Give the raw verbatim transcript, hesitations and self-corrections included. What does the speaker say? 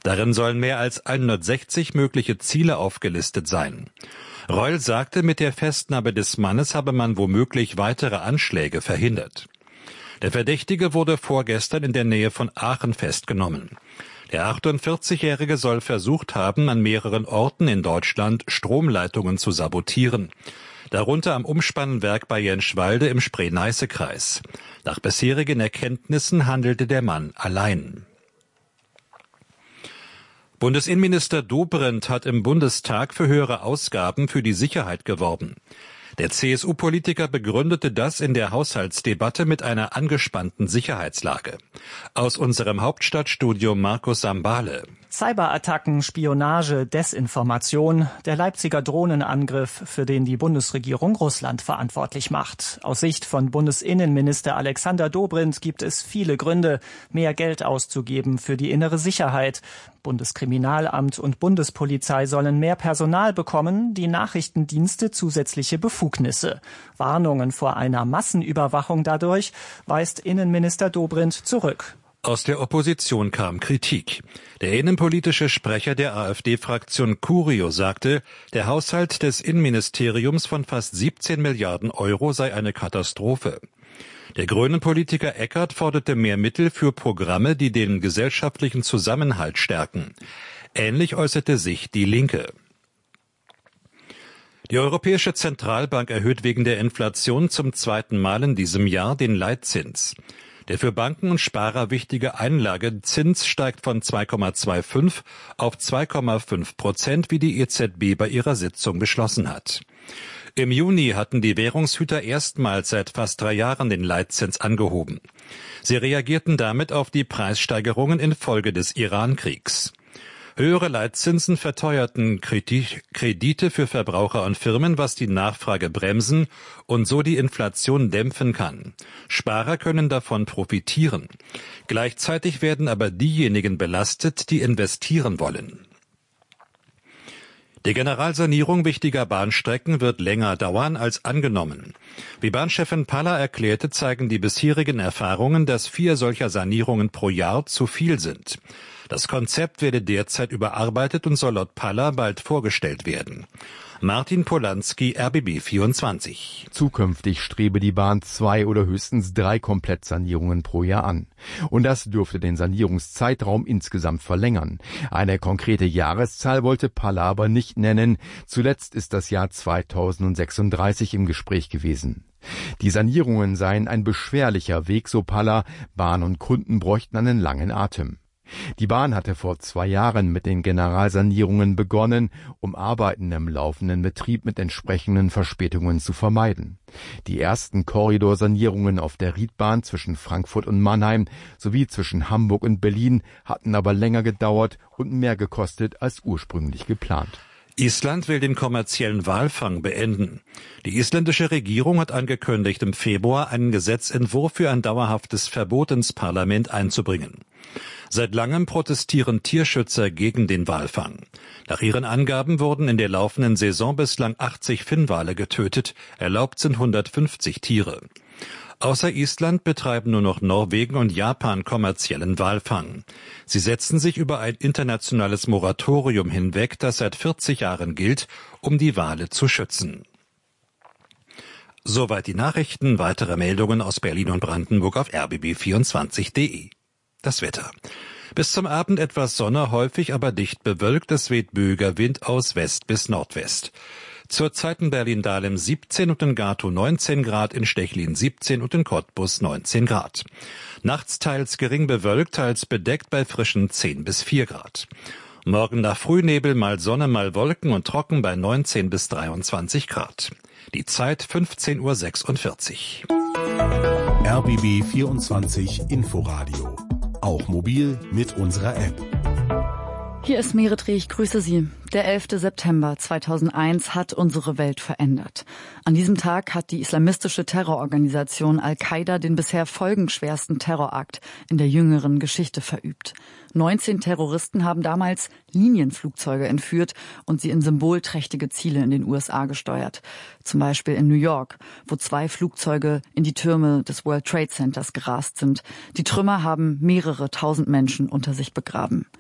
Darin sollen mehr als hundertsechzig mögliche Ziele aufgelistet sein. Reul sagte, mit der Festnahme des Mannes habe man womöglich weitere Anschläge verhindert. Der Verdächtige wurde vorgestern in der Nähe von Aachen festgenommen. Der achtundvierzigjährige soll versucht haben, an mehreren Orten in Deutschland Stromleitungen zu sabotieren. Darunter am Umspannwerk bei Jenschwalde im Spree-Neiße-Kreis. Nach bisherigen Erkenntnissen handelte der Mann allein. Bundesinnenminister Dobrindt hat im Bundestag für höhere Ausgaben für die Sicherheit geworben. Der C S U-Politiker begründete das in der Haushaltsdebatte mit einer angespannten Sicherheitslage. Aus unserem Hauptstadtstudio Markus Sambale. Cyberattacken, Spionage, Desinformation, der Leipziger Drohnenangriff, für den die Bundesregierung Russland verantwortlich macht. Aus Sicht von Bundesinnenminister Alexander Dobrindt gibt es viele Gründe, mehr Geld auszugeben für die innere Sicherheit. Bundeskriminalamt und Bundespolizei sollen mehr Personal bekommen, die Nachrichtendienste zusätzliche Befugnisse. Warnungen vor einer Massenüberwachung dadurch weist Innenminister Dobrindt zurück. Aus der Opposition kam Kritik. Der innenpolitische Sprecher der AfD-Fraktion Curio sagte, der Haushalt des Innenministeriums von fast siebzehn Milliarden Euro sei eine Katastrophe. Der Grünen-Politiker Eckert forderte mehr Mittel für Programme, die den gesellschaftlichen Zusammenhalt stärken. Ähnlich äußerte sich die Linke. Die Europäische Zentralbank erhöht wegen der Inflation zum zweiten Mal in diesem Jahr den Leitzins. Der für Banken und Sparer wichtige Einlagezins steigt von zwei Komma fünfundzwanzig auf zwei Komma fünf Prozent, wie die E Z B bei ihrer Sitzung beschlossen hat. Im Juni hatten die Währungshüter erstmals seit fast drei Jahren den Leitzins angehoben. Sie reagierten damit auf die Preissteigerungen infolge des Iran-Kriegs. Höhere Leitzinsen verteuerten Kredite für Verbraucher und Firmen, was die Nachfrage bremsen und so die Inflation dämpfen kann. Sparer können davon profitieren. Gleichzeitig werden aber diejenigen belastet, die investieren wollen. Die Generalsanierung wichtiger Bahnstrecken wird länger dauern als angenommen. Wie Bahnchefin Palla erklärte, zeigen die bisherigen Erfahrungen, dass vier solcher Sanierungen pro Jahr zu viel sind. Das Konzept werde derzeit überarbeitet und soll laut Palla bald vorgestellt werden. Martin Polanski, R B B vierundzwanzig. Zukünftig strebe die Bahn zwei oder höchstens drei Komplettsanierungen pro Jahr an. Und das dürfte den Sanierungszeitraum insgesamt verlängern. Eine konkrete Jahreszahl wollte Palla aber nicht nennen. Zuletzt ist das Jahr zweitausendsechsunddreißig im Gespräch gewesen. Die Sanierungen seien ein beschwerlicher Weg, so Palla. Bahn und Kunden bräuchten einen langen Atem. Die Bahn hatte vor zwei Jahren mit den Generalsanierungen begonnen, um Arbeiten im laufenden Betrieb mit entsprechenden Verspätungen zu vermeiden. Die ersten Korridorsanierungen auf der Riedbahn zwischen Frankfurt und Mannheim sowie zwischen Hamburg und Berlin hatten aber länger gedauert und mehr gekostet als ursprünglich geplant. Island will den kommerziellen Walfang beenden. Die isländische Regierung hat angekündigt, im Februar einen Gesetzentwurf für ein dauerhaftes Verbot ins Parlament einzubringen. Seit langem protestieren Tierschützer gegen den Walfang. Nach ihren Angaben wurden in der laufenden Saison bislang achtzig Finnwale getötet, erlaubt sind hundertfünfzig Tiere. Außer Island betreiben nur noch Norwegen und Japan kommerziellen Walfang. Sie setzen sich über ein internationales Moratorium hinweg, das seit vierzig Jahren gilt, um die Wale zu schützen. Soweit die Nachrichten. Weitere Meldungen aus Berlin und Brandenburg auf r b b vierundzwanzig punkt de. Das Wetter. Bis zum Abend etwas Sonne, häufig aber dicht bewölkt. Es weht böiger Wind aus West bis Nordwest. Zurzeit in Berlin-Dahlem siebzehn und in Gatow neunzehn Grad, in Stechlin siebzehn und in Cottbus neunzehn Grad. Nachts teils gering bewölkt, teils bedeckt bei frischen zehn bis vier Grad. Morgen nach Frühnebel mal Sonne, mal Wolken und trocken bei neunzehn bis dreiundzwanzig Grad. Die Zeit fünfzehn Uhr sechsundvierzig. R B B vierundzwanzig Inforadio. Auch mobil mit unserer App. Hier ist Meretree, ich grüße Sie. Der elfte September zweitausendeins hat unsere Welt verändert. An diesem Tag hat die islamistische Terrororganisation Al-Qaida den bisher folgenschwersten Terrorakt in der jüngeren Geschichte verübt. neunzehn Terroristen haben damals Linienflugzeuge entführt und sie in symbolträchtige Ziele in den U S A gesteuert. Zum Beispiel in New York, wo zwei Flugzeuge in die Türme des World Trade Centers gerast sind. Die Trümmer haben mehrere tausend Menschen unter sich begraben.